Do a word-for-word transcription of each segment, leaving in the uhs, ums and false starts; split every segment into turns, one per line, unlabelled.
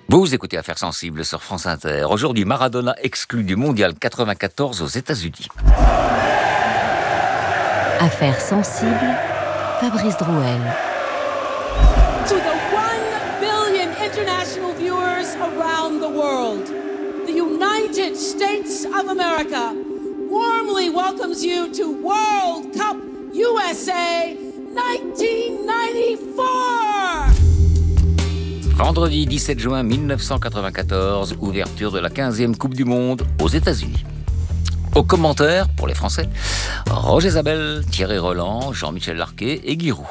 Vous écoutez Affaires sensibles sur France Inter. Aujourd'hui, Maradona exclu du mondial quatre-vingt-quatorze aux États-Unis.
Affaires sensibles, Fabrice Drouel.
To the one billion international viewers around the world, the United States of America warmly welcomes you to World Cup U S A nineteen ninety-four.
Vendredi dix-sept juin mille neuf cent quatre-vingt-quatorze, ouverture de la quinzième Coupe du Monde aux États-Unis. Aux commentaires, pour les Français, Roger Zabel, Thierry Roland, Jean-Michel Larquet et Guy Roux.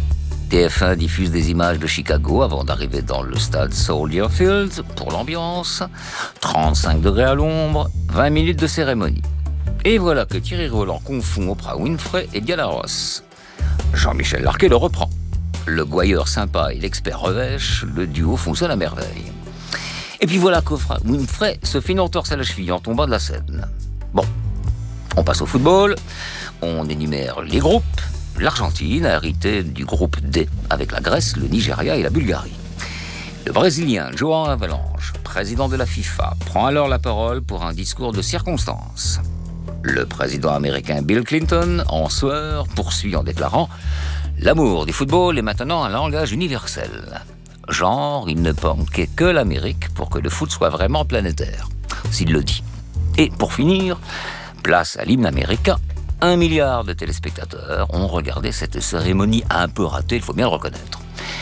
T F un diffuse des images de Chicago avant d'arriver dans le stade Soldier Field pour l'ambiance. trente-cinq degrés à l'ombre, vingt minutes de cérémonie. Et voilà que Thierry Roland confond Oprah Winfrey et Diana Ross. Jean-Michel Larquet le reprend. Le gouailleur sympa et l'expert revêche, le duo fonctionne à merveille. Et puis voilà qu'Oprah Winfrey se fait une entorse à la cheville en tombant de la scène. Bon, on passe au football, on énumère les groupes. L'Argentine a hérité du groupe D, avec la Grèce, le Nigeria et la Bulgarie. Le Brésilien João Havelange, président de la FIFA, prend alors la parole pour un discours de circonstance. Le président américain Bill Clinton, en sueur, poursuit en déclarant « L'amour du football est maintenant un langage universel. Genre, il ne manquait que l'Amérique pour que le foot soit vraiment planétaire. » S'il le dit. Et pour finir, place à l'hymne américain. Un milliard de téléspectateurs ont regardé cette cérémonie un peu ratée, il faut bien le reconnaître.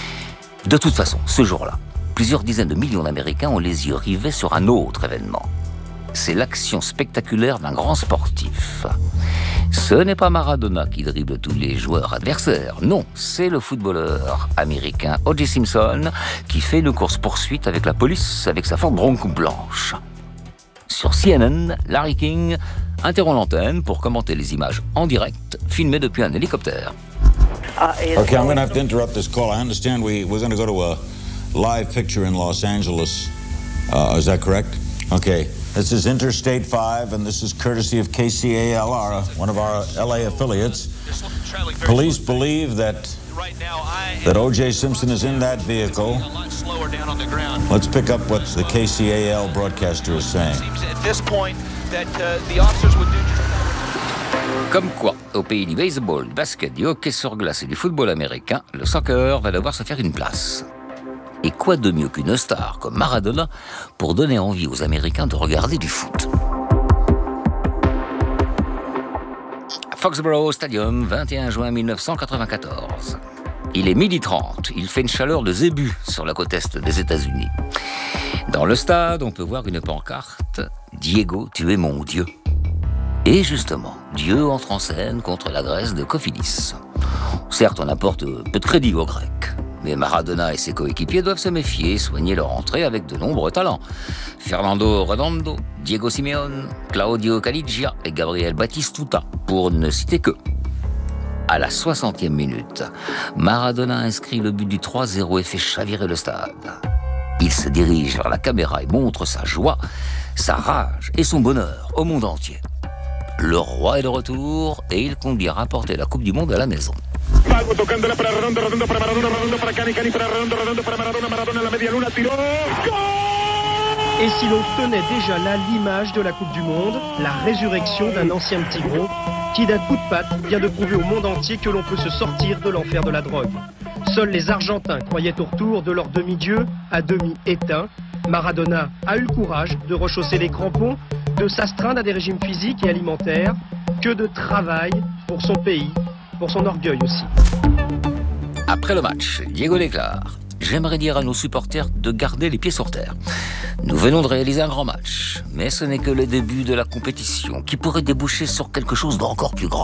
De toute façon, ce jour-là, plusieurs dizaines de millions d'Américains ont les yeux rivés sur un autre événement. C'est l'action spectaculaire d'un grand sportif. Ce n'est pas Maradona qui dribble tous les joueurs adversaires. Non, c'est le footballeur américain O J Simpson qui fait une course-poursuite avec la police avec sa Ford Bronco blanche. Sur C N N, Larry King interrompt l'antenne pour commenter les images en direct filmées depuis un hélicoptère.
Okay, I'm going to have to interrupt this call. I understand we, we're going to go to a live picture in Los Angeles. Uh, is that correct? Okay. This is Interstate five, and this is courtesy of K C A L R, one of our L A affiliates. Police believe that that O J Simpson is in that vehicle. Let's pick up what the K C A L broadcaster is saying.
Comme quoi, au pays du baseball, du basket, du hockey sur glace et du football américain, le soccer va devoir se faire une place. Et quoi de mieux qu'une star comme Maradona pour donner envie aux Américains de regarder du foot. Foxborough Stadium, vingt et un juin mille neuf cent quatre-vingt-quatorze. Il est midi trente, il fait une chaleur de zébu sur la côte est des États-Unis. Dans le stade, on peut voir une pancarte « Diego, tu es mon Dieu ». Et justement, Dieu entre en scène contre la Grèce de Kofidis. Certes, on apporte peu de crédit aux Grecs. Mais Maradona et ses coéquipiers doivent se méfier et soigner leur entrée avec de nombreux talents. Fernando Redondo, Diego Simeone, Claudio Canigia et Gabriel Batistuta, pour ne citer que. À la soixantième minute, Maradona inscrit le but du trois zéro et fait chavirer le stade. Il se dirige vers la caméra et montre sa joie, sa rage et son bonheur au monde entier. Le roi est de retour et il compte bien rapporter la Coupe du Monde à la maison.
Pago tocándola para Redondo, Redondo para Maradona, Redondo para Cani, Cani para Redondo, Redondo para Maradona, Maradona à la media luna, tiro, goal!
Et si l'on tenait déjà là l'image de la Coupe du Monde, la résurrection d'un ancien petit gros, qui d'un coup de patte vient de prouver au monde entier que l'on peut se sortir de l'enfer de la drogue. Seuls les Argentins croyaient au retour de leur demi-dieu, à demi éteint. Maradona a eu le courage de rechausser les crampons, de s'astreindre à des régimes physiques et alimentaires, que de travail pour son pays, pour son orgueil aussi.
Après le match, Diego déclare « J'aimerais dire à nos supporters de garder les pieds sur terre. Nous venons de réaliser un grand match, mais ce n'est que le début de la compétition qui pourrait déboucher sur quelque chose d'encore plus grand. »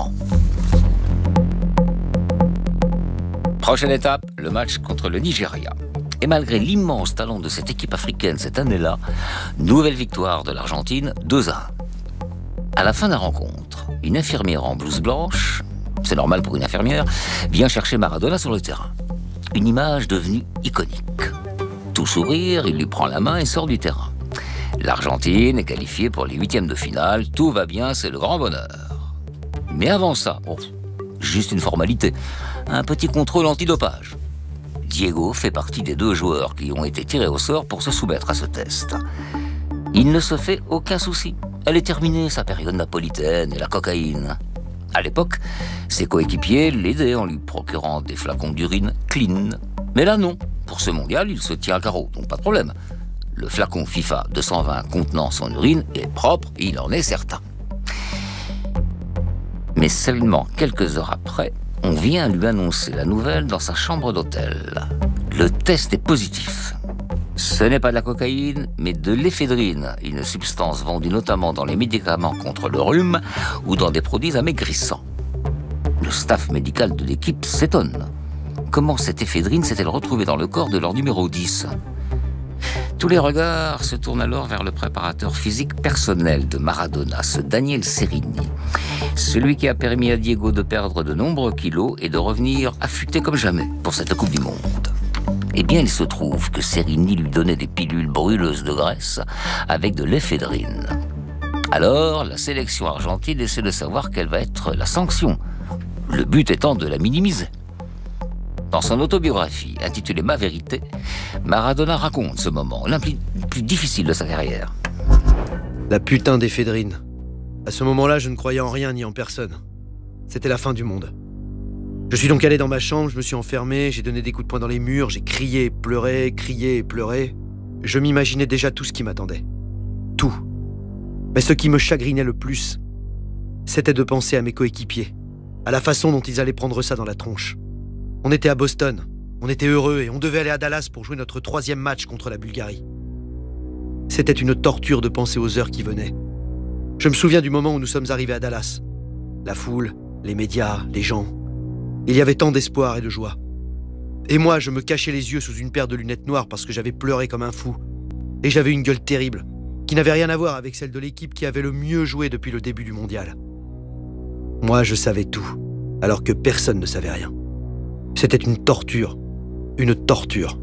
Prochaine étape, le match contre le Nigeria. Et malgré l'immense talent de cette équipe africaine cette année-là, nouvelle victoire de l'Argentine, deux à un. À la fin de la rencontre, une infirmière en blouse blanche, c'est normal pour une infirmière, vient chercher Maradona sur le terrain. Une image devenue iconique. Tout sourire, il lui prend la main et sort du terrain. L'Argentine est qualifiée pour les huitièmes de finale, tout va bien, c'est le grand bonheur. Mais avant ça, oh, juste une formalité, un petit contrôle antidopage. Diego fait partie des deux joueurs qui ont été tirés au sort pour se soumettre à ce test. Il ne se fait aucun souci. Elle est terminée, sa période napolitaine et la cocaïne. À l'époque, ses coéquipiers l'aidaient en lui procurant des flacons d'urine clean. Mais là, non. Pour ce mondial, il se tient à carreau, donc pas de problème. Le flacon FIFA deux cent vingt contenant son urine est propre, il en est certain. Mais seulement quelques heures après, on vient lui annoncer la nouvelle dans sa chambre d'hôtel. Le test est positif. Ce n'est pas de la cocaïne, mais de l'éphédrine, une substance vendue notamment dans les médicaments contre le rhume ou dans des produits amaigrissants. Le staff médical de l'équipe s'étonne. Comment cette éphédrine s'est-elle retrouvée dans le corps de leur numéro dix ? Tous les regards se tournent alors vers le préparateur physique personnel de Maradona, ce Daniel Serrini. Celui qui a permis à Diego de perdre de nombreux kilos et de revenir affûté comme jamais pour cette Coupe du Monde. Eh bien, il se trouve que Serrini lui donnait des pilules brûleuses de graisse avec de l'éphédrine. Alors, la sélection argentine essaie de savoir quelle va être la sanction, le but étant de la minimiser. Dans son autobiographie, intitulée Ma vérité, Maradona raconte ce moment, l'un plus, plus difficile de sa carrière.
La putain d'éphédrine. À ce moment-là, je ne croyais en rien ni en personne. C'était la fin du monde. Je suis donc allé dans ma chambre, je me suis enfermé, j'ai donné des coups de poing dans les murs, j'ai crié, pleuré, crié et pleuré. Je m'imaginais déjà tout ce qui m'attendait. Tout. Mais ce qui me chagrinait le plus, c'était de penser à mes coéquipiers, à la façon dont ils allaient prendre ça dans la tronche. On était à Boston, on était heureux et on devait aller à Dallas pour jouer notre troisième match contre la Bulgarie. C'était une torture de penser aux heures qui venaient. Je me souviens du moment où nous sommes arrivés à Dallas. La foule, les médias, les gens. Il y avait tant d'espoir et de joie. Et moi, je me cachais les yeux sous une paire de lunettes noires parce que j'avais pleuré comme un fou. Et j'avais une gueule terrible, qui n'avait rien à voir avec celle de l'équipe qui avait le mieux joué depuis le début du mondial. Moi, je savais tout, alors que personne ne savait rien. C'était une torture, une torture.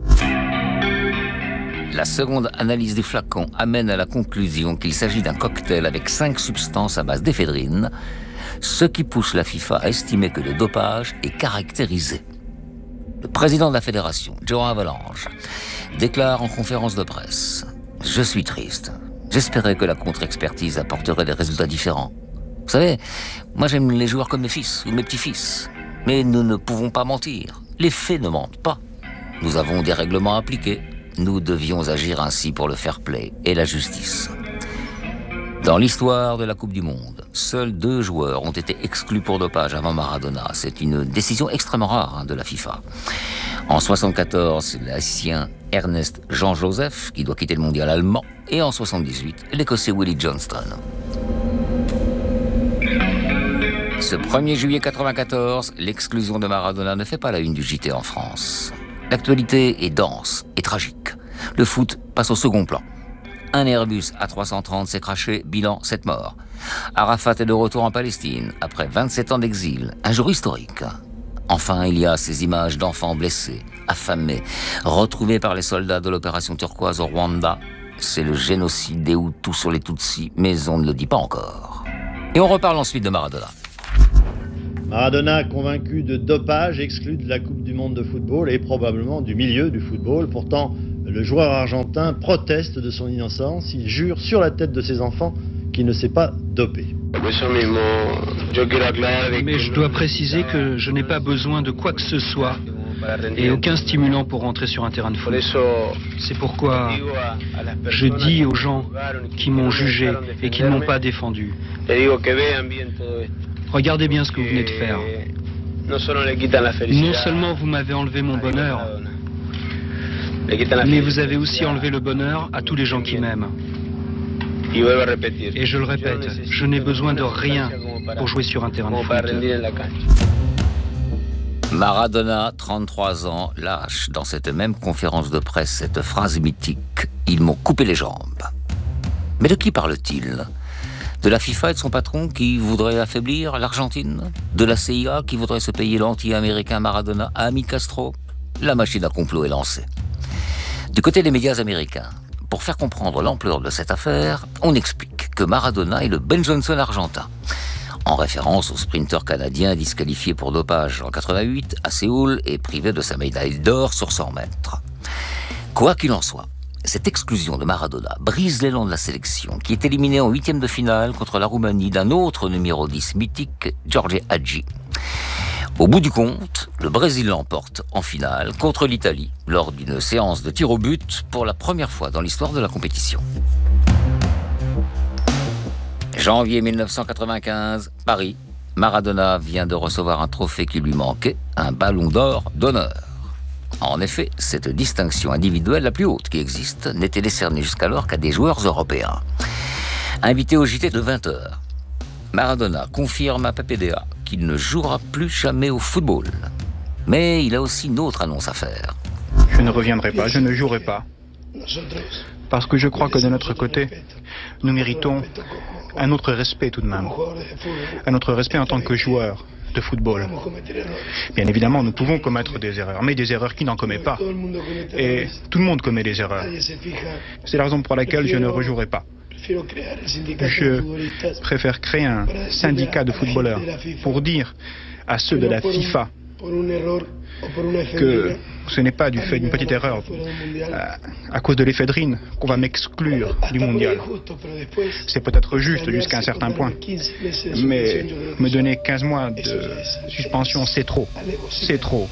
La seconde analyse du flacon amène à la conclusion qu'il s'agit d'un cocktail avec cinq substances à base d'éphédrine, ce qui pousse la FIFA à estimer que le dopage est caractérisé. Le président de la fédération, Joe Avalanche, déclare en conférence de presse « Je suis triste. J'espérais que la contre-expertise apporterait des résultats différents. Vous savez, moi j'aime les joueurs comme mes fils ou mes petits-fils. Mais nous ne pouvons pas mentir. Les faits ne mentent pas. Nous avons des règlements appliqués. Nous devions agir ainsi pour le fair play et la justice. » Dans l'histoire de la Coupe du Monde, seuls deux joueurs ont été exclus pour dopage avant Maradona. C'est une décision extrêmement rare hein, de la FIFA. En soixante-quatorze, c'est l'Haïtien Ernest Jean-Joseph qui doit quitter le mondial allemand. Et en soixante-dix-huit, l'Écossais Willie Johnston. Ce premier juillet quatre-vingt-quatorze, l'exclusion de Maradona ne fait pas la une du J T en France. L'actualité est dense et tragique. Le foot passe au second plan. Un Airbus A trois cent trente s'est crashé, bilan sept morts. Arafat est de retour en Palestine, après vingt-sept ans d'exil, un jour historique. Enfin, il y a ces images d'enfants blessés, affamés, retrouvés par les soldats de l'opération turquoise au Rwanda. C'est le génocide des Hutus sur les Tutsis, mais on ne le dit pas encore. Et on reparle ensuite de Maradona.
Maradona, convaincu de dopage, exclu de la Coupe du Monde de football et probablement du milieu du football. Pourtant, le joueur argentin proteste de son innocence. Il jure sur la tête de ses enfants qu'il ne s'est pas dopé.
Mais je dois préciser que je n'ai pas besoin de quoi que ce soit et aucun stimulant pour rentrer sur un terrain de foot. C'est pourquoi je dis aux gens qui m'ont jugé et qui ne m'ont pas défendu: regardez bien ce que vous venez de faire. Non seulement vous m'avez enlevé mon bonheur, mais vous avez aussi enlevé le bonheur à tous les gens qui m'aiment. Et je le répète, je n'ai besoin de rien pour jouer sur un terrain de foot.
Maradona, trente-trois ans, lâche dans cette même conférence de presse cette phrase mythique « Ils m'ont coupé les jambes ». Mais de qui parle-t-il ? De la FIFA et de son patron qui voudrait affaiblir l'Argentine ? De la C I A qui voudrait se payer l'anti-américain Maradona à Ami Castro ? La machine à complot est lancée. Du côté des médias américains, pour faire comprendre l'ampleur de cette affaire, on explique que Maradona est le Ben Johnson argentin. en référence au sprinter canadien disqualifié pour dopage en quatre-vingt-huit à Séoul et privé de sa médaille d'or sur cent mètres. Quoi qu'il en soit, cette exclusion de Maradona brise l'élan de la sélection, qui est éliminée en huitième de finale contre la Roumanie d'un autre numéro dix mythique, Jorge Hagi. Au bout du compte, le Brésil l'emporte en finale contre l'Italie lors d'une séance de tir au but pour la première fois dans l'histoire de la compétition. Janvier mille neuf cent quatre-vingt-quinze, Paris. Maradona vient de recevoir un trophée qui lui manquait, un ballon d'or d'honneur. En effet, cette distinction individuelle la plus haute qui existe n'était décernée jusqu'alors qu'à des joueurs européens. Invité au J T de vingt heures, Maradona confirme à Papédéa qu'il ne jouera plus jamais au football. Mais il a aussi une autre annonce à faire.
Je ne reviendrai pas, je ne jouerai pas. Parce que je crois que de notre côté, nous méritons un autre respect tout de même. Un autre respect en tant que joueur de football. Bien évidemment, nous pouvons commettre des erreurs, mais des erreurs qui n'en commet pas. Et tout le monde commet des erreurs. C'est la raison pour laquelle je ne rejouerai pas. Je préfère créer un syndicat de footballeurs pour dire à ceux de la FIFA que ce n'est pas du fait d'une petite erreur, à, à cause de l'éphédrine, qu'on va m'exclure du mondial. C'est peut-être juste jusqu'à un certain point, mais me donner quinze mois de suspension, c'est trop. C'est trop.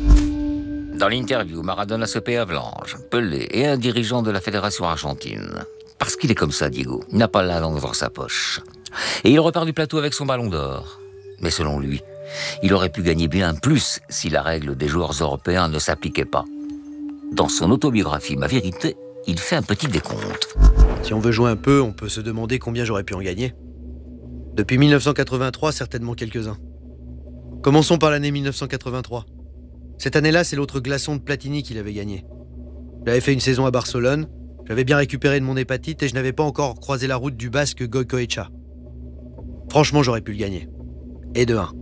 Dans l'interview, Maradona se paie Avalanche, Pelé et un dirigeant de la Fédération argentine. Parce qu'il est comme ça, Diego. Il n'a pas la langue dans sa poche. Et il repart du plateau avec son ballon d'or. Mais selon lui, il aurait pu gagner bien plus si la règle des joueurs européens ne s'appliquait pas. Dans son autobiographie Ma Vérité, il fait un petit décompte.
Si on veut jouer un peu, on peut se demander combien j'aurais pu en gagner. Depuis mille neuf cent quatre-vingt-trois, certainement quelques-uns. Commençons par l'année mille neuf cent quatre-vingt-trois. Cette année-là, c'est l'autre glaçon de Platini qui l'avait gagné. J'avais fait une saison à Barcelone, j'avais bien récupéré de mon hépatite et je n'avais pas encore croisé la route du basque Goicoechea. Franchement, j'aurais pu le gagner. Et de un.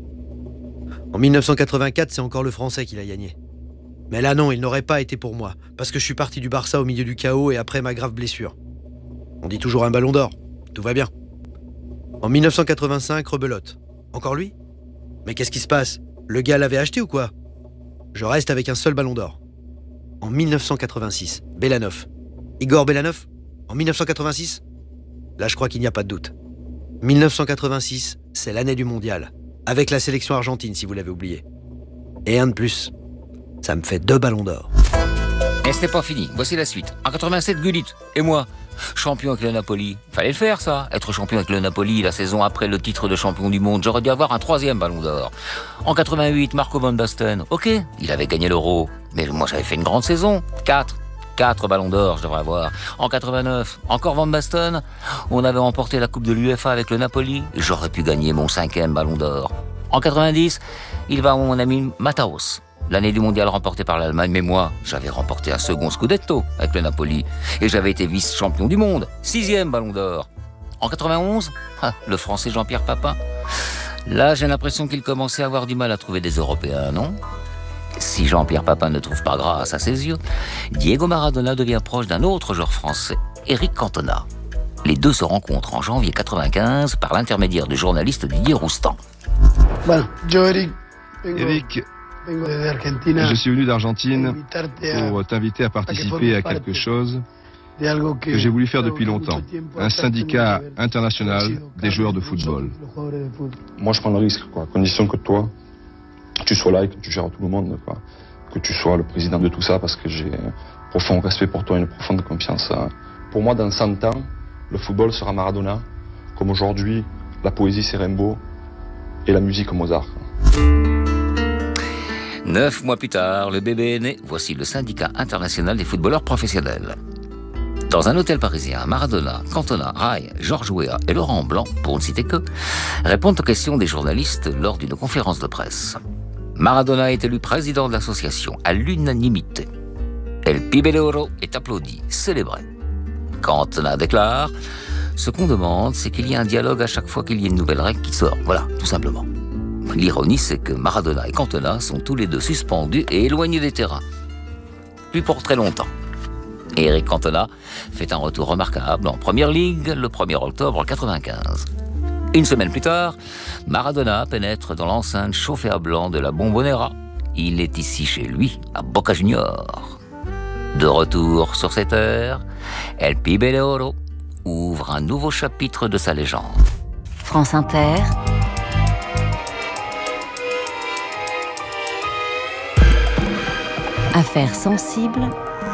En mille neuf cent quatre-vingt-quatre, c'est encore le Français qui l'a gagné. Mais là non, il n'aurait pas été pour moi, parce que je suis parti du Barça au milieu du chaos et après ma grave blessure. On dit toujours un ballon d'or, tout va bien. En mille neuf cent quatre-vingt-cinq, rebelote. Encore lui ? Mais qu'est-ce qui se passe ? Le gars l'avait acheté ou quoi ? Je reste avec un seul ballon d'or. En mille neuf cent quatre-vingt-six, Belanov. Igor Belanov ? En mille neuf cent quatre-vingt-six ? Là, je crois qu'il n'y a pas de doute. mille neuf cent quatre-vingt-six, c'est l'année du mondial. Avec la sélection argentine, si vous l'avez oublié. Et un de plus. Ça me fait deux ballons d'or.
Et ce n'est pas fini. Voici la suite. En quatre-vingt-sept, Gullit. Et moi, champion avec le Napoli. Fallait le faire, ça. Être champion avec le Napoli la saison après le titre de champion du monde. J'aurais dû avoir un troisième ballon d'or. En quatre-vingt-huit, Marco van Basten. Ok, il avait gagné l'Euro. Mais moi, j'avais fait une grande saison. Quatre. Quatre ballons d'or, je devrais avoir. En quatre-vingt-neuf, encore Van Basten. On avait remporté la Coupe de l'UEFA avec le Napoli. J'aurais pu gagner mon cinquième ballon d'or. En quatre-vingt-dix, il va à mon ami Mataos. L'année du mondial remportée par l'Allemagne. Mais moi, j'avais remporté un second Scudetto avec le Napoli. Et j'avais été vice-champion du monde. Sixième ballon d'or. En quatre-vingt-onze, ah, le Français Jean-Pierre Papin. Là, j'ai l'impression qu'il commençait à avoir du mal à trouver des Européens, non ? Si Jean-Pierre Papin ne trouve pas grâce à ses yeux, Diego Maradona devient proche d'un autre joueur français, Éric Cantona. Les deux se rencontrent en janvier quatre-vingt-quinze par l'intermédiaire du journaliste Didier Roustan.
Éric, je suis venu d'Argentine pour t'inviter à participer à quelque chose que j'ai voulu faire depuis longtemps, un syndicat international des joueurs de football.
Moi, je prends le risque, quoi, à condition que toi, tu sois là et que tu gères tout le monde, quoi. Que tu sois le président de tout ça, parce que j'ai un profond respect pour toi et une profonde confiance. Pour moi, dans cent ans, le football sera Maradona, comme aujourd'hui, la poésie c'est Rimbaud et la musique Mozart.
Neuf mois plus tard, le bébé est né. Voici le syndicat international des footballeurs professionnels. Dans un hôtel parisien, Maradona, Cantona, Rai, Georges Weah et Laurent Blanc, pour ne citer que, répondent aux questions des journalistes lors d'une conférence de presse. Maradona est élu président de l'association à l'unanimité. El Pibe de Oro est applaudi, célébré. Cantona déclare « Ce qu'on demande, c'est qu'il y ait un dialogue à chaque fois qu'il y ait une nouvelle règle qui sort. Voilà, tout simplement. » L'ironie, c'est que Maradona et Cantona sont tous les deux suspendus et éloignés des terrains. Puis pour très longtemps. Et Éric Cantona fait un retour remarquable en Première Ligue le premier octobre quatre-vingt-quinze. Une semaine plus tard, Maradona pénètre dans l'enceinte chauffée à blanc de la Bombonera. Il est ici chez lui, à Boca Juniors. De retour sur ses terres, El Pibe de Oro ouvre un nouveau chapitre de sa légende.
France Inter. Affaires sensibles.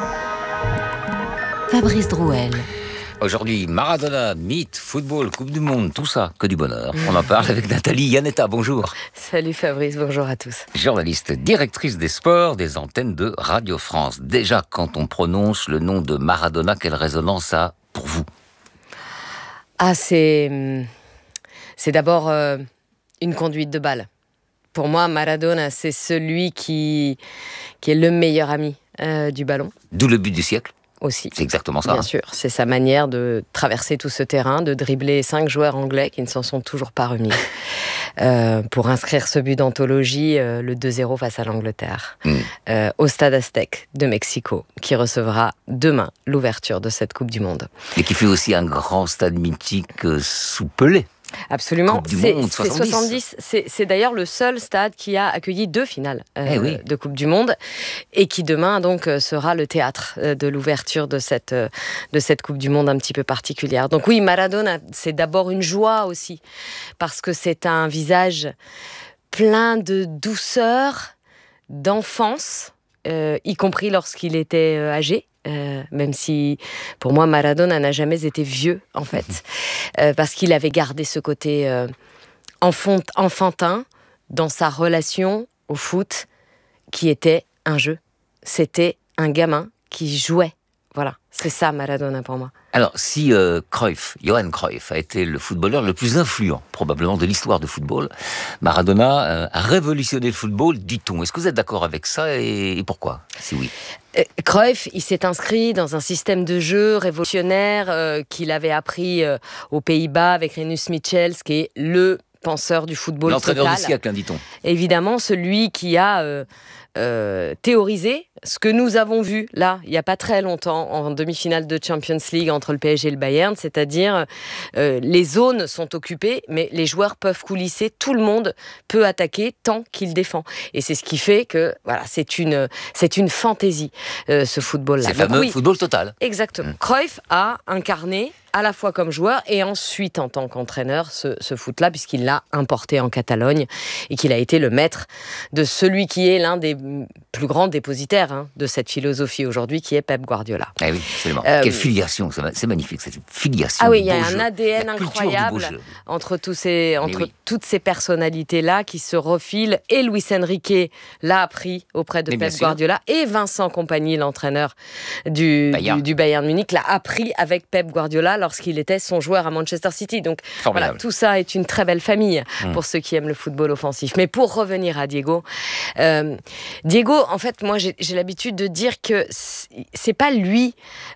Fabrice Drouel.
Aujourd'hui, Maradona, mythe, football, Coupe du Monde, tout ça, que du bonheur. On en parle avec Nathalie Yanetta, bonjour.
Salut Fabrice, bonjour à tous.
Journaliste, directrice des sports des antennes de Radio France. Déjà, quand on prononce le nom de Maradona, quelle résonance ça a pour vous ?
Ah, c'est, c'est d'abord euh, une conduite de balle. Pour moi, Maradona, c'est celui qui, qui est le meilleur ami euh, du ballon.
D'où le but du siècle.
Aussi.
C'est exactement ça.
Bien sûr, c'est sa manière de traverser tout ce terrain, de dribbler cinq joueurs anglais qui ne s'en sont toujours pas remis, euh, pour inscrire ce but d'anthologie, euh, le deux zéro face à l'Angleterre, mm. euh, au Stade Aztec de Mexico, qui recevra demain l'ouverture de cette Coupe du Monde.
Et qui fait aussi un grand stade mythique euh, sous Pelé.
Absolument,
c'est,
monde,
c'est
soixante-dix. C'est, c'est d'ailleurs le seul stade qui a accueilli deux finales euh,
eh oui.
de Coupe du Monde et qui demain donc sera le théâtre de l'ouverture de cette, de cette Coupe du Monde un petit peu particulière. Donc oui, Maradona, c'est d'abord une joie aussi, parce que c'est un visage plein de douceur, d'enfance, euh, y compris lorsqu'il était euh, âgé. Euh, même si, pour moi, Maradona n'a jamais été vieux, en fait, euh, parce qu'il avait gardé ce côté euh, enfant, enfantin dans sa relation au foot, qui était un jeu. C'était un gamin qui jouait. Voilà, c'est ça Maradona pour moi.
Alors, si euh, Cruyff, Johan Cruyff, a été le footballeur le plus influent, probablement, de l'histoire du football, Maradona euh, a révolutionné le football, dit-on. Est-ce que vous êtes d'accord avec ça et, et pourquoi, si oui ?
euh, Cruyff, il s'est inscrit dans un système de jeu révolutionnaire euh, qu'il avait appris euh, aux Pays-Bas avec Rinus Michels, qui est le penseur du football
L'entraîneur
total.
du siècle, hein, dit-on.
Évidemment, celui qui a euh, euh, théorisé ce que nous avons vu là, il n'y a pas très longtemps, en demi-finale de Champions League entre le P S G et le Bayern, c'est-à-dire euh, les zones sont occupées, mais les joueurs peuvent coulisser, tout le monde peut attaquer tant qu'il défend. Et c'est ce qui fait que voilà, c'est une, c'est une fantaisie, euh, ce football-là.
C'est le fameux oui, football total.
Exactement.
Mmh.
Cruyff a incarné à la fois comme joueur et ensuite en tant qu'entraîneur ce, ce foot-là, puisqu'il l'a importé en Catalogne et qu'il a été le maître de celui qui est l'un des plus grands dépositaires hein, de cette philosophie aujourd'hui, qui est Pep Guardiola.
Eh oui, absolument. Euh, Quelle filiation, c'est magnifique, cette filiation.
Ah oui, il y a
jeu.
un A D N incroyable entre, tous ces, entre oui. toutes ces personnalités-là qui se refilent. Et Luis Enrique l'a appris auprès de Mais Pep Guardiola, et Vincent Kompany, l'entraîneur du Bayern, du, du Bayern Munich, l'a appris avec Pep Guardiola lorsqu'il était son joueur à Manchester City. Donc
Formidable.
Voilà, tout ça est une très belle famille mmh. pour ceux qui aiment le football offensif. Mais pour revenir à Diego, euh, Diego, en fait, moi j'ai, j'ai l'habitude de dire que c'est pas lui,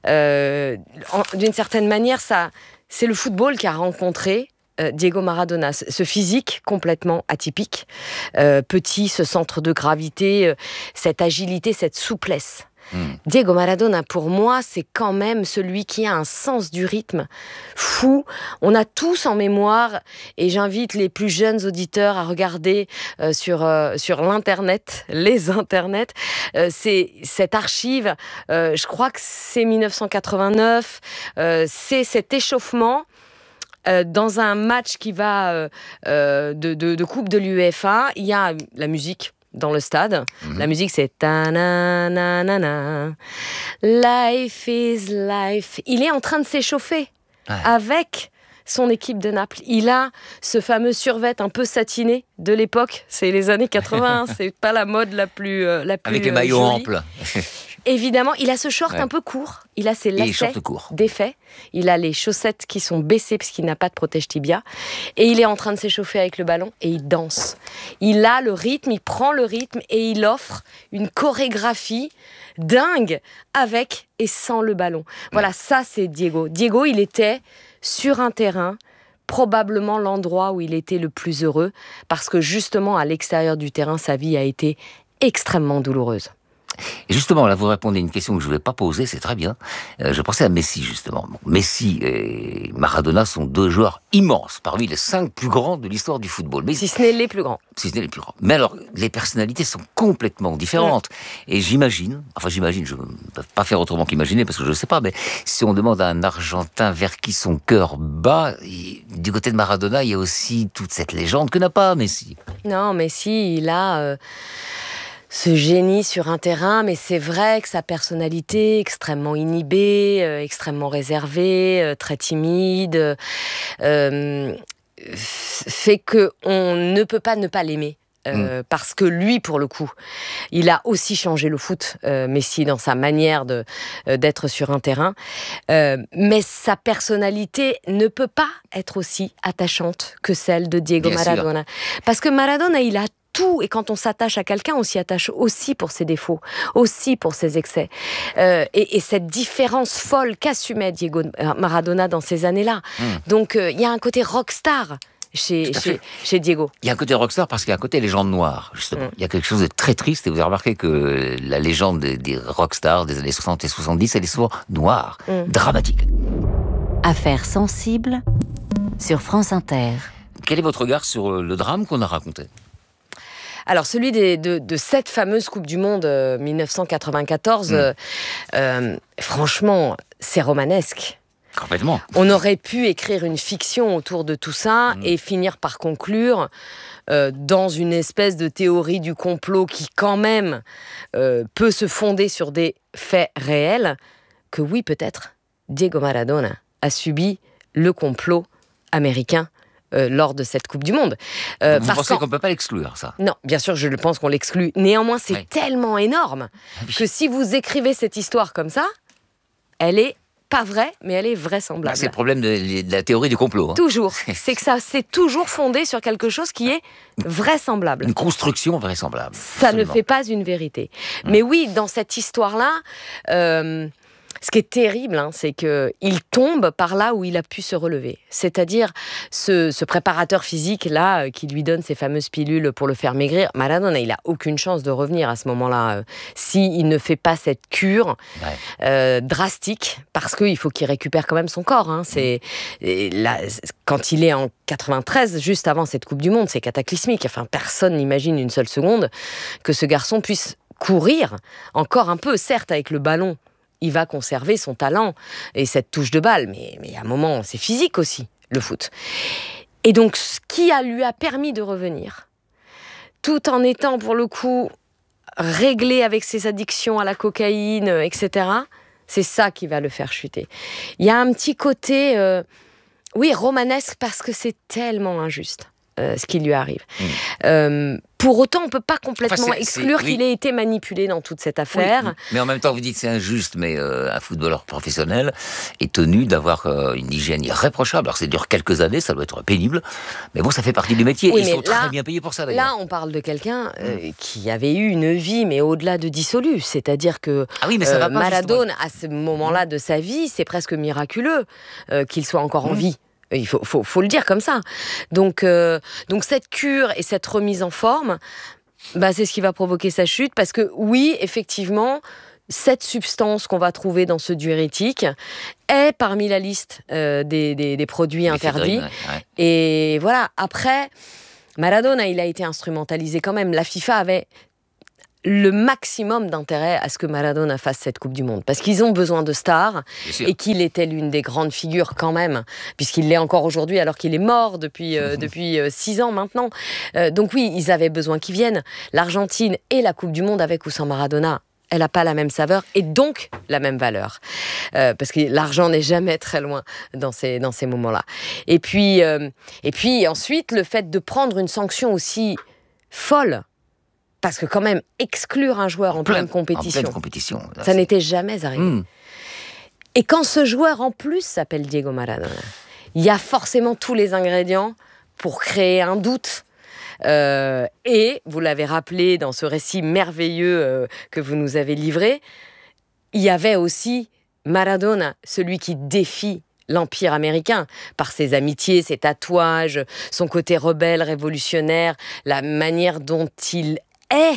euh, en, d'une certaine manière, ça, c'est le football qui a rencontré euh, Diego Maradona, ce physique complètement atypique, euh, petit, ce centre de gravité, euh, cette agilité, cette souplesse. Mmh. Diego Maradona, pour moi, c'est quand même celui qui a un sens du rythme fou. On a tous en mémoire, et j'invite les plus jeunes auditeurs à regarder euh, sur, euh, sur l'internet, les internets, euh, c'est cette archive, euh, je crois que c'est dix-neuf cent quatre-vingt-neuf, euh, c'est cet échauffement Euh, dans un match qui va euh, euh, de, de, de Coupe de l'UEFA. Il y a la musique dans le stade. Mmh. La musique, c'est ta-na-na-na-na. Life is life. Il est en train de s'échauffer ouais. avec son équipe de Naples. Il a ce fameux survêt un peu satiné de l'époque. C'est les années quatre-vingts. C'est pas la mode la plus, euh, la plus
avec les maillots
jolie.
amples.
Évidemment, il a ce short ouais. un peu court. Il a ses lacets défaits. Il a les chaussettes qui sont baissées parce qu'il n'a pas de protège-tibia. Et il est en train de s'échauffer avec le ballon et il danse. Il a le rythme, il prend le rythme et il offre une chorégraphie dingue avec et sans le ballon. Voilà, ça c'est Diego. Diego, il était sur un terrain, probablement l'endroit où il était le plus heureux, parce que justement à l'extérieur du terrain, sa vie a été extrêmement douloureuse.
Et justement, là, vous répondez à une question que je ne voulais pas poser, c'est très bien. Euh, je pensais à Messi, justement. Bon, Messi et Maradona sont deux joueurs immenses, parmi les cinq plus grands de l'histoire du football.
Mais si ce n'est les plus grands.
Si ce n'est les plus grands. Mais alors, les personnalités sont complètement différentes. Mmh. Et j'imagine, enfin j'imagine, je ne peux pas faire autrement qu'imaginer, parce que je ne sais pas, mais si on demande à un Argentin vers qui son cœur bat, il, du côté de Maradona, il y a aussi toute cette légende que n'a pas Messi.
Non, Messi, il a... Euh... ce génie sur un terrain, mais c'est vrai que sa personnalité extrêmement inhibée, euh, extrêmement réservée, euh, très timide, euh, fait qu'on ne peut pas ne pas l'aimer. Euh, mmh. Parce que lui, pour le coup, il a aussi changé le foot, euh, Messi, dans sa manière de, euh, d'être sur un terrain. Euh, mais sa personnalité ne peut pas être aussi attachante que celle de Diego Bien Maradona. Sûr. Parce que Maradona, il a tout, et quand on s'attache à quelqu'un, on s'y attache aussi pour ses défauts, aussi pour ses excès. Euh, et, et cette différence folle qu'assumait Diego Maradona dans ces années-là. Mmh. Donc, il euh, y a un côté rockstar chez, chez, chez Diego.
Il y a un côté rockstar parce qu'il y a un côté légende noire, justement. Il mmh. y a quelque chose de très triste, et vous avez remarqué que la légende des, des rockstars des années soixante et soixante-dix, elle est souvent noire, mmh. dramatique.
Affaires sensibles sur France Inter.
Quel est votre regard sur le drame qu'on a raconté ?
Alors, celui des, de, de cette fameuse Coupe du Monde euh, dix-neuf cent quatre-vingt-quatorze, mmh. euh, euh, franchement, c'est romanesque.
Complètement.
On aurait pu écrire une fiction autour de tout ça mmh. et finir par conclure euh, dans une espèce de théorie du complot qui, quand même, euh, peut se fonder sur des faits réels, que oui, peut-être, Diego Maradona a subi le complot américain Euh, lors de cette Coupe du Monde.
Euh, Vous parce pensez qu'on ne peut pas l'exclure, ça ?
Non, bien sûr, je le pense qu'on l'exclut. Néanmoins, c'est oui. tellement énorme que si vous écrivez cette histoire comme ça, elle est pas vraie, mais elle est vraisemblable.
Bah, c'est le problème de, de la théorie du complot. Hein.
Toujours. C'est que ça, c'est toujours fondé sur quelque chose qui est vraisemblable.
Une construction vraisemblable.
Ça Absolument. Ne fait pas une vérité. Hum. Mais oui, dans cette histoire-là... Euh, Ce qui est terrible, hein, c'est qu'il tombe par là où il a pu se relever. C'est-à-dire ce, ce préparateur physique-là qui lui donne ces fameuses pilules pour le faire maigrir. Maradona, il n'a aucune chance de revenir à ce moment-là. Euh, S'il ne fait pas cette cure ouais. euh, drastique, parce qu'il faut qu'il récupère quand même son corps. Hein. C'est, là, quand il est en quatre-vingt-treize, juste avant cette Coupe du Monde, c'est cataclysmique. Enfin, personne n'imagine une seule seconde que ce garçon puisse courir encore un peu, certes avec le ballon. Il va conserver son talent et cette touche de balle. Mais, mais à un moment, c'est physique aussi, le foot. Et donc, ce qui a, lui a permis de revenir, tout en étant, pour le coup, réglé avec ses addictions à la cocaïne, et cetera, c'est ça qui va le faire chuter. Il y a un petit côté, euh, oui, romanesque, parce que c'est tellement injuste. Euh, ce qui lui arrive. Mmh. Euh, pour autant, on ne peut pas complètement enfin, c'est, exclure c'est, oui. qu'il ait été manipulé dans toute cette affaire.
Oui, mais en même temps, vous dites que c'est injuste, mais euh, un footballeur professionnel est tenu d'avoir euh, une hygiène irréprochable. Alors, ça dure quelques années, ça doit être pénible, mais bon, ça fait partie du métier. Oui, Ils sont là, très bien payés pour ça, d'ailleurs.
Là, on parle de quelqu'un euh, mmh. qui avait eu une vie, mais au-delà de dissolue. C'est-à-dire que
ah oui, mais ça euh, va pas,
Maradona, justement. À ce moment-là de sa vie, c'est presque miraculeux euh, qu'il soit encore mmh. en vie. Il faut, faut, faut le dire comme ça. Donc, euh, donc cette cure et cette remise en forme, bah, c'est ce qui va provoquer sa chute. Parce que oui, effectivement, cette substance qu'on va trouver dans ce diurétique est parmi la liste euh, des, des, des produits Les interdits. Ouais, ouais. Et voilà, après, Maradona, il a été instrumentalisé quand même. La FIFA avait le maximum d'intérêt à ce que Maradona fasse cette Coupe du Monde. Parce qu'ils ont besoin de stars et qu'il était l'une des grandes figures quand même, puisqu'il l'est encore aujourd'hui alors qu'il est mort depuis, euh, depuis euh, six ans maintenant. Euh, donc oui, ils avaient besoin qu'il vienne. L'Argentine et la Coupe du Monde avec ou sans Maradona, elle n'a pas la même saveur et donc la même valeur. Euh, parce que l'argent n'est jamais très loin dans ces, dans ces moments-là. Et puis, euh, et puis ensuite, le fait de prendre une sanction aussi folle, parce que quand même, exclure un joueur en, en pleine, pleine compétition, en pleine compétition là, ça c'est... n'était jamais arrivé. Mmh. Et quand ce joueur, en plus, s'appelle Diego Maradona, il y a forcément tous les ingrédients pour créer un doute. Euh, et, vous l'avez rappelé dans ce récit merveilleux euh, que vous nous avez livré, il y avait aussi Maradona, celui qui défie l'Empire américain, par ses amitiés, ses tatouages, son côté rebelle, révolutionnaire, la manière dont il est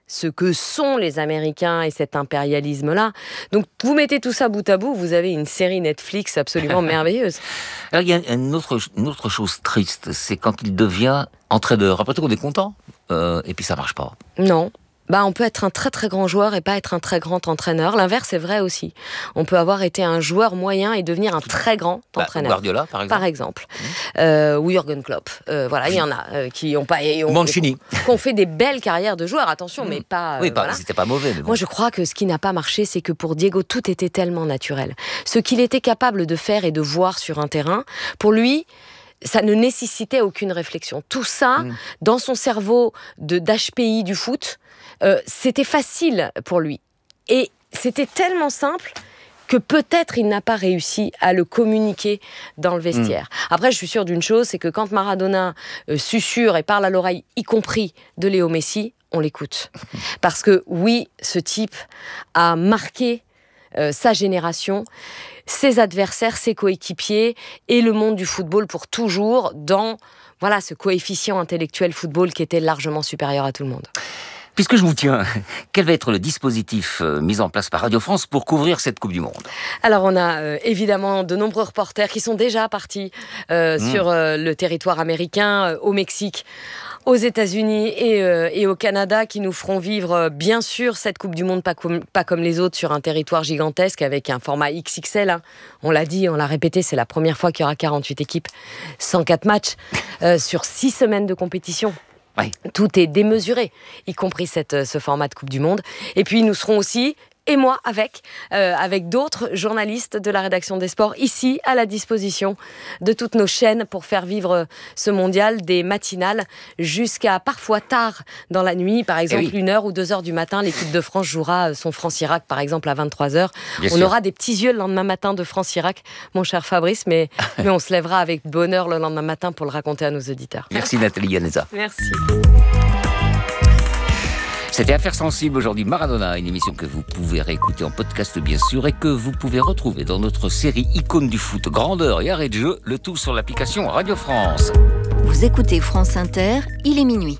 ce que sont les Américains et cet impérialisme-là. Donc, vous mettez tout ça bout à bout, vous avez une série Netflix absolument merveilleuse.
Alors, il y a une autre, une autre chose triste, c'est quand il devient entraîneur. Après tout, on est content, euh, et puis ça marche pas.
Non. Bah, on peut être un très très grand joueur et pas être un très grand entraîneur. L'inverse est vrai aussi. On peut avoir été un joueur moyen et devenir un très grand
bah,
entraîneur.
Guardiola, par exemple.
Par exemple. Mmh. Euh, ou Jürgen Klopp. Euh, voilà, il y en a euh, qui ont pas... Et on,
Mancini.
Qui ont fait des belles carrières de joueurs, attention, mmh. mais pas... Euh,
oui, pas,
voilà.
C'était pas mauvais. Mais bon.
Moi, je crois que ce qui n'a pas marché, c'est que pour Diego, tout était tellement naturel. Ce qu'il était capable de faire et de voir sur un terrain, pour lui... ça ne nécessitait aucune réflexion. Tout ça, mmh. dans son cerveau de, d'H P I du foot, euh, c'était facile pour lui. Et c'était tellement simple que peut-être il n'a pas réussi à le communiquer dans le vestiaire. Mmh. Après, je suis sûre d'une chose, c'est que quand Maradona euh, susurre et parle à l'oreille, y compris de Léo Messi, on l'écoute. Parce que oui, ce type a marqué euh, sa génération, ses adversaires, ses coéquipiers et le monde du football pour toujours dans voilà, ce coefficient intellectuel football qui était largement supérieur à tout le monde.
Puisque je vous tiens, quel va être le dispositif euh, mis en place par Radio France pour couvrir cette Coupe du Monde ?
Alors on a euh, évidemment de nombreux reporters qui sont déjà partis euh, mmh. sur euh, le territoire américain, euh, au Mexique, aux États-Unis et, euh, et au Canada, qui nous feront vivre euh, bien sûr cette Coupe du Monde pas comme, pas comme les autres, sur un territoire gigantesque avec un format X X L. Hein. On l'a dit, on l'a répété, c'est la première fois qu'il y aura quarante-huit équipes, cent quatre matchs euh, sur six semaines de compétition. Oui. Tout est démesuré, y compris cette, ce format de Coupe du Monde. Et puis nous serons aussi, et moi avec, euh, avec d'autres journalistes de la rédaction des sports, ici à la disposition de toutes nos chaînes pour faire vivre ce mondial, des matinales jusqu'à parfois tard dans la nuit. Par exemple, oui. une heure ou deux heures du matin, l'équipe de France jouera son France-Irak, par exemple, à vingt-trois heures. Bien On sûr. aura des petits yeux le lendemain matin de France-Irak, mon cher Fabrice, mais, mais on se lèvera avec bonheur le lendemain matin pour le raconter à nos auditeurs.
Merci Nathalie Yaneza.
Merci.
C'était Affaires sensibles aujourd'hui, Maradona, une émission que vous pouvez réécouter en podcast bien sûr et que vous pouvez retrouver dans notre série Icône du foot, grandeur et arrêt de jeu, le tout sur l'application Radio France.
Vous écoutez France Inter, il est minuit.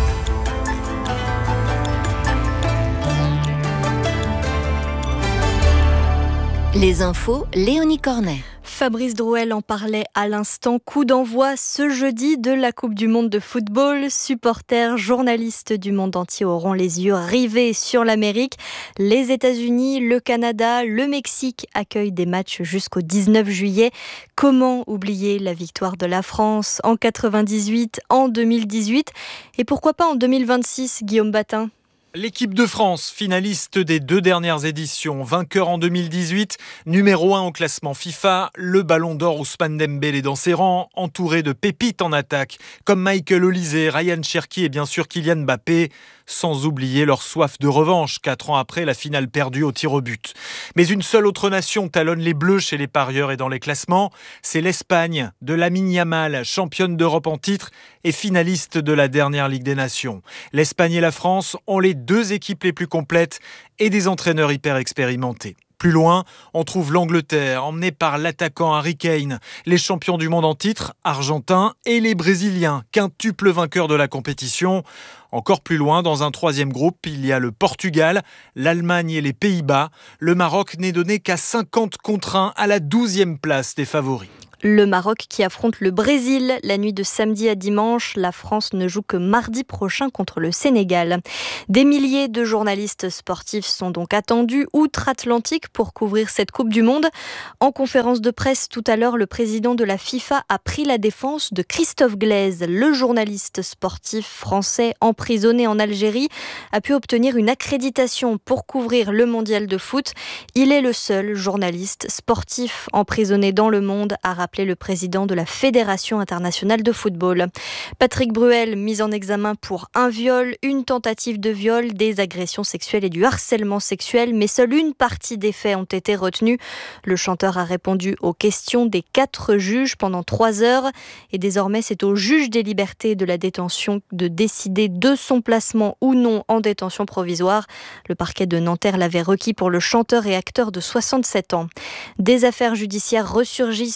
Les infos, Léonie Cornet.
Fabrice Drouel en parlait à l'instant. Coup d'envoi ce jeudi de la Coupe du Monde de football. Supporters, journalistes du monde entier auront les yeux rivés sur l'Amérique. Les États-Unis, le Canada, le Mexique accueillent des matchs jusqu'au dix-neuf juillet. Comment oublier la victoire de la France en quatre-vingt-dix-huit, en deux mille dix-huit et pourquoi pas en deux mille vingt-six, Guillaume Batin?
L'équipe de France, finaliste des deux dernières éditions, vainqueur en deux mille dix-huit, numéro un au classement FIFA, le ballon d'or Ousmane Dembélé dans ses rangs, entouré de pépites en attaque, comme Michael Olise, Ryan Cherki et bien sûr Kylian Mbappé, sans oublier leur soif de revanche, quatre ans après la finale perdue au tir au but. Mais une seule autre nation talonne les Bleus chez les parieurs et dans les classements, c'est l'Espagne, de Lamine Yamal, championne d'Europe en titre et finaliste de la dernière Ligue des Nations. L'Espagne et la France ont les deux équipes les plus complètes et des entraîneurs hyper expérimentés. Plus loin, on trouve l'Angleterre, emmenée par l'attaquant Harry Kane, les champions du monde en titre, argentins, et les Brésiliens, quintuples vainqueurs de la compétition. Encore plus loin, dans un troisième groupe, il y a le Portugal, l'Allemagne et les Pays-Bas. Le Maroc n'est donné qu'à cinquante contre un à la douzième place des favoris.
Le Maroc qui affronte le Brésil la nuit de samedi à dimanche. La France ne joue que mardi prochain contre le Sénégal. Des milliers de journalistes sportifs sont donc attendus outre-Atlantique pour couvrir cette Coupe du Monde. En conférence de presse tout à l'heure, le président de la FIFA a pris la défense de Christophe Glaise. Le journaliste sportif français emprisonné en Algérie a pu obtenir une accréditation pour couvrir le mondial de foot. Il est le seul journaliste sportif emprisonné dans le monde, a rappelé le président de la Fédération internationale de football. Patrick Bruel, mis en examen pour un viol, une tentative de viol, des agressions sexuelles et du harcèlement sexuel, mais seule une partie des faits ont été retenus. Le chanteur a répondu aux questions des quatre juges pendant trois heures et désormais c'est au juge des libertés et de la détention de décider de son placement ou non en détention provisoire. Le parquet de Nanterre l'avait requis pour le chanteur et acteur de soixante-sept ans. Des affaires judiciaires ressurgissent concernant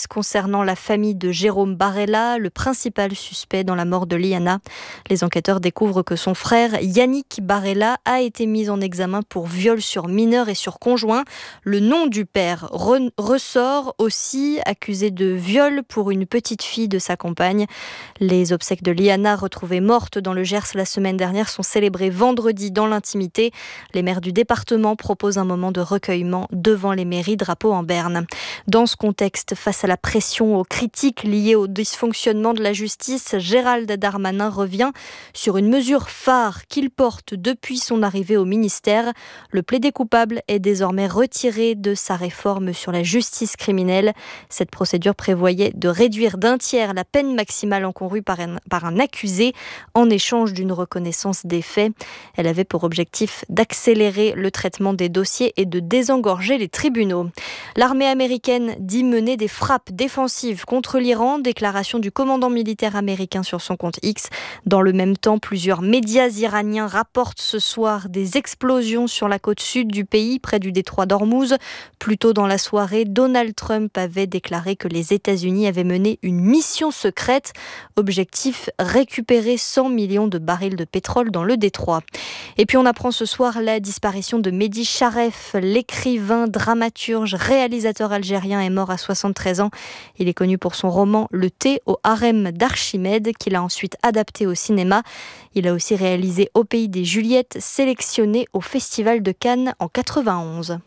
concernant la famille de Jérôme Barella, le principal suspect dans la mort de Liana. Les enquêteurs découvrent que son frère Yannick Barella a été mis en examen pour viol sur mineur et sur conjoint. Le nom du père re- ressort aussi, accusé de viol pour une petite fille de sa compagne. Les obsèques de Liana, retrouvée morte dans le Gers la semaine dernière, sont célébrées vendredi dans l'intimité. Les maires du département proposent un moment de recueillement devant les mairies, drapeau en berne. Dans ce contexte, face à la pression, aux critiques liées au dysfonctionnement de la justice, Gérald Darmanin revient sur une mesure phare qu'il porte depuis son arrivée au ministère. Le plaidé coupable est désormais retiré de sa réforme sur la justice criminelle. Cette procédure prévoyait de réduire d'un tiers la peine maximale encourue par un, par un accusé en échange d'une reconnaissance des faits. Elle avait pour objectif d'accélérer le traitement des dossiers et de désengorger les tribunaux. L'armée américaine dit mener des frappes défensives contre l'Iran, déclaration du commandant militaire américain sur son compte X. Dans le même temps, plusieurs médias iraniens rapportent ce soir des explosions sur la côte sud du pays, près du détroit d'Ormuz. Plus tôt dans la soirée, Donald Trump avait déclaré que les États-Unis avaient mené une mission secrète. Objectif, récupérer cent millions de barils de pétrole dans le détroit. Et puis on apprend ce soir la disparition de Mehdi Charef, l'écrivain, dramaturge, réalisateur algérien est mort à soixante-treize ans. Il est connu pour son roman Le thé au harem d'Archimède, qu'il a ensuite adapté au cinéma. Il a aussi réalisé Au pays des Juliettes, sélectionné au Festival de Cannes en quatre-vingt-onze.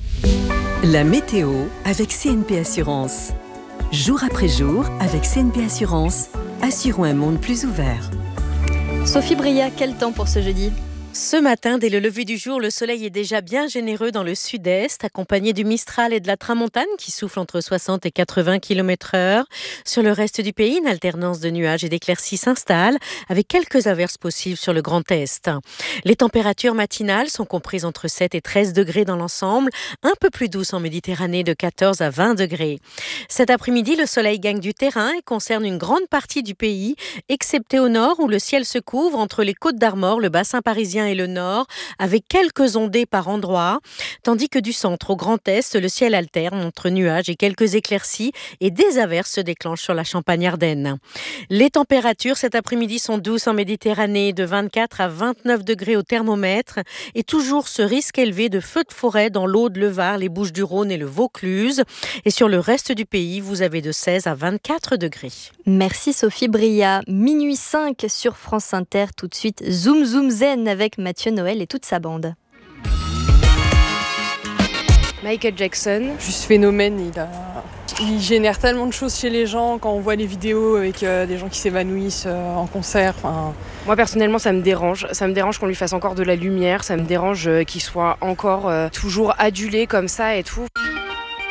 La météo avec C N P Assurance. Jour après jour, avec C N P Assurance, assurons un monde plus ouvert.
Sophie Bria, quel temps pour ce jeudi ?
Ce matin, dès le lever du jour, le soleil est déjà bien généreux dans le sud-est, accompagné du Mistral et de la Tramontane qui souffle entre soixante et quatre-vingts kilomètres heure. Sur le reste du pays, une alternance de nuages et d'éclaircies s'installe, avec quelques averses possibles sur le Grand Est. Les températures matinales sont comprises entre sept et treize degrés dans l'ensemble, un peu plus douces en Méditerranée de quatorze à vingt degrés. Cet après-midi, le soleil gagne du terrain et concerne une grande partie du pays, excepté au nord où le ciel se couvre entre les Côtes d'Armor, le bassin parisien et le nord, avec quelques ondées par endroits, tandis que du centre au Grand Est, le ciel alterne entre nuages et quelques éclaircies et des averses se déclenchent sur la Champagne-Ardenne. Les températures cet après-midi sont douces en Méditerranée, de vingt-quatre à vingt-neuf degrés au thermomètre, et toujours ce risque élevé de feux de forêt dans l'Aude, le Var, les Bouches-du-Rhône et le Vaucluse. Et sur le reste du pays, vous avez de seize à vingt-quatre degrés.
Merci Sophie Bria. Minuit cinq sur France Inter, tout de suite Zoom Zoom Zen avec Mathieu Noël et toute sa bande.
Michael Jackson, juste phénomène, il, a... il génère tellement de choses chez les gens quand on voit les vidéos avec euh, des gens qui s'évanouissent euh, en concert. Fin...
Moi personnellement ça me dérange, ça me dérange qu'on lui fasse encore de la lumière, ça me dérange euh, qu'il soit encore euh, toujours adulé comme ça et tout.